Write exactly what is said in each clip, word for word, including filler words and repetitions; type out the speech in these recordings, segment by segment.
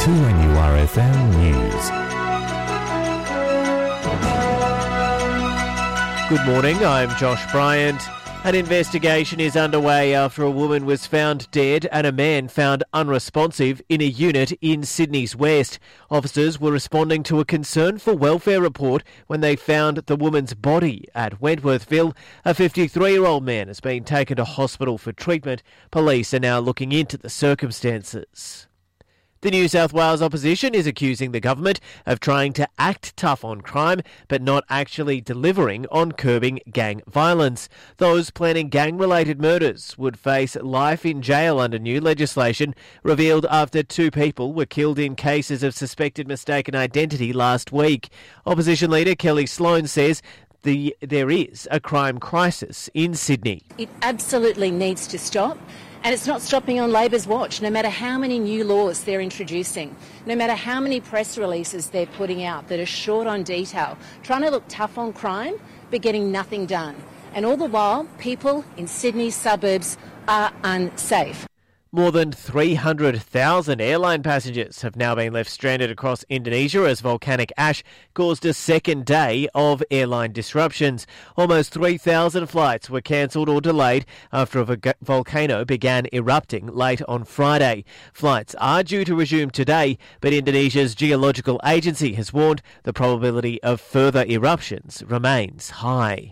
two N U R F M News. Good morning, I'm Josh Bryant. An investigation is underway after a woman was found dead and a man found unresponsive in a unit in Sydney's West. Officers were responding to a concern for welfare report when they found the woman's body at Wentworthville. A fifty-three-year-old man has been taken to hospital for treatment. Police are now looking into the circumstances. The New South Wales opposition is accusing the government of trying to act tough on crime but not actually delivering on curbing gang violence. Those planning gang-related murders would face life in jail under new legislation revealed after two people were killed in cases of suspected mistaken identity last week. Opposition leader Kelly Sloan says the there is a crime crisis in Sydney. It absolutely needs to stop. And it's not stopping on Labor's watch, no matter how many new laws they're introducing, no matter how many press releases they're putting out that are short on detail, trying to look tough on crime, but getting nothing done. And all the while, people in Sydney's suburbs are unsafe. More than three hundred thousand airline passengers have now been left stranded across Indonesia as volcanic ash caused a second day of airline disruptions. Almost three thousand flights were cancelled or delayed after a vo- volcano began erupting late on Friday. Flights are due to resume today, but Indonesia's geological agency has warned the probability of further eruptions remains high.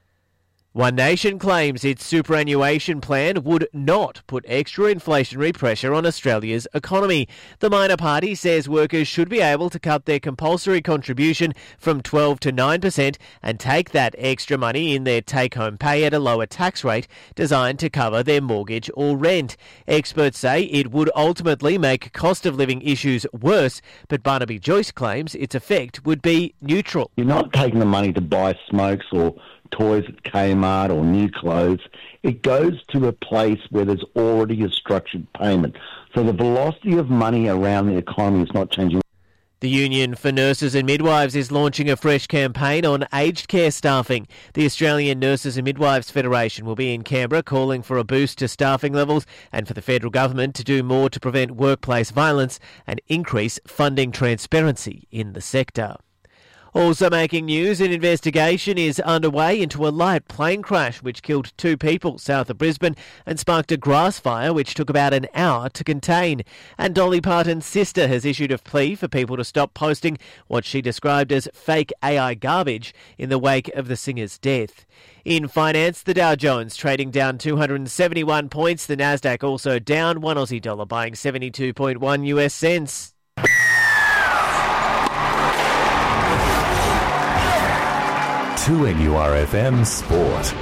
One Nation claims its superannuation plan would not put extra inflationary pressure on Australia's economy. The minor party says workers should be able to cut their compulsory contribution from twelve to nine percent and take that extra money in their take-home pay at a lower tax rate designed to cover their mortgage or rent. Experts say it would ultimately make cost of living issues worse, but Barnaby Joyce claims its effect would be neutral. You're not taking the money to buy smokes or toys at Kmart or new clothes. It goes to a place where there's already a structured payment. So the velocity of money around the economy is not changing. The Union for Nurses and Midwives is launching a fresh campaign on aged care staffing. The Australian Nurses and Midwives Federation will be in Canberra calling for a boost to staffing levels and for the federal government to do more to prevent workplace violence and increase funding transparency in the sector. Also making news, an investigation is underway into a light plane crash which killed two people south of Brisbane and sparked a grass fire which took about an hour to contain. And Dolly Parton's sister has issued a plea for people to stop posting what she described as fake A I garbage in the wake of the singer's death. In finance, the Dow Jones trading down two hundred seventy-one points, the Nasdaq also down, one Aussie dollar buying seventy-two point one U S cents. two N U R F M Sport.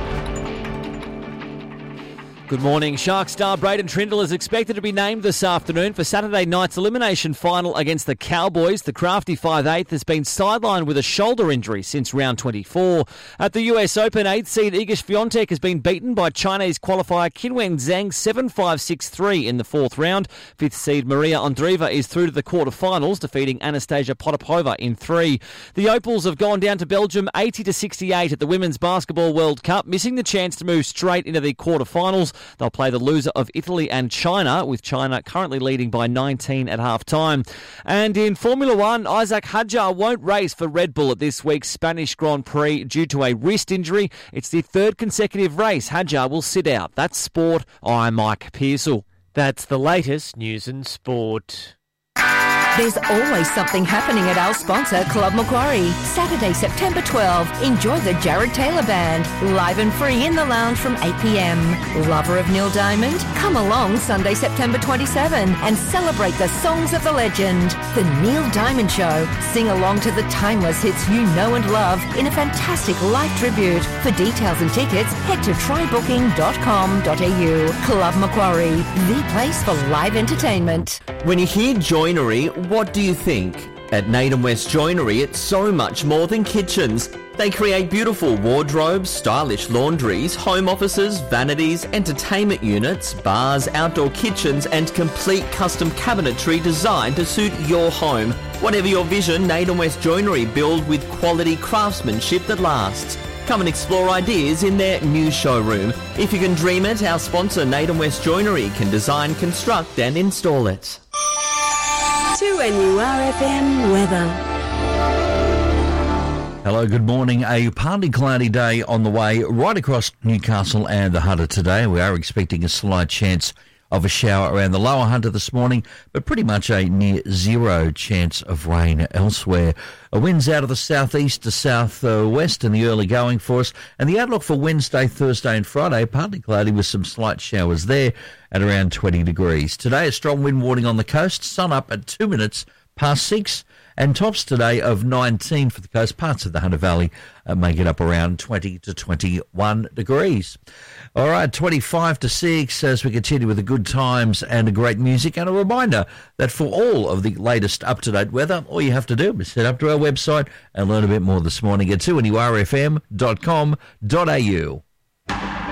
Good morning. Shark star Braden Trindle is expected to be named this afternoon for Saturday night's elimination final against the Cowboys. The crafty five eighth has been sidelined with a shoulder injury since round twenty-four. At the U S Open, eighth seed Iga Swiatek has been beaten by Chinese qualifier Qinwen Zhang seven five six three in the fourth round. Fifth seed Maria Andreeva is through to the quarterfinals, defeating Anastasia Potapova in three. The Opals have gone down to Belgium eighty to sixty-eight at the Women's Basketball World Cup, missing the chance to move straight into the quarterfinals. They'll play the loser of Italy and China, with China currently leading by nineteen at half-time. And in Formula One, Isaac Hadjar won't race for Red Bull at this week's Spanish Grand Prix due to a wrist injury. It's the third consecutive race Hadjar will sit out. That's sport. I'm Mike Pearsall. That's the latest news and sport. There's always something happening at our sponsor, Club Macquarie. Saturday, September twelfth, enjoy the Jared Taylor Band, live and free in the lounge from eight p.m. Lover of Neil Diamond? Come along Sunday, September twenty-seventh and celebrate the songs of the legend. The Neil Diamond Show. Sing along to the timeless hits you know and love in a fantastic live tribute. For details and tickets, head to try booking dot com dot a u. Club Macquarie, the place for live entertainment. When you hear joinery, what do you think? At Naden West Joinery, it's so much more than kitchens. They create beautiful wardrobes, stylish laundries, home offices, vanities, entertainment units, bars, outdoor kitchens, and complete custom cabinetry designed to suit your home. Whatever your vision, Naden West Joinery build with quality craftsmanship that lasts. Come and explore ideas in their new showroom. If you can dream it, our sponsor Naden West Joinery can design, construct and install it. two two N U R F M weather. Hello, good morning. A partly cloudy day on the way right across Newcastle and the Hunter today. We are expecting a slight chance of a shower around the lower Hunter this morning, but pretty much a near zero chance of rain elsewhere. A winds out of the southeast to southwest in the early going for us, and the outlook for Wednesday, Thursday and Friday, partly cloudy with some slight showers there at around twenty degrees. Today, a strong wind warning on the coast, sun up at two minutes past six, and tops today of nineteen for the coast. Parts of the Hunter Valley uh, may get up around twenty to twenty-one degrees. All right, twenty-five to six as we continue with the good times and the great music. And a reminder that for all of the latest up-to-date weather, all you have to do is head up to our website and learn a bit more this morning at two N U R F M dot com dot A U.